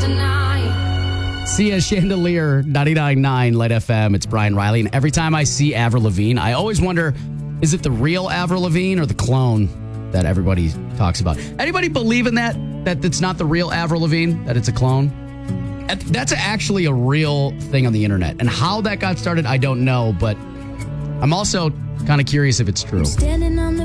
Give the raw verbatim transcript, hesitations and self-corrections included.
Sia Chandelier, ninety-nine point nine Light F M. It's Brian Riley. And every time I see Avril Lavigne, I always wonder, is it the real Avril Lavigne or the clone that everybody talks about? Anybody believe in that? That it's not the real Avril Lavigne? That it's a clone? That's actually a real thing on the internet. And how that got started, I don't know. But I'm also kind of curious if it's true.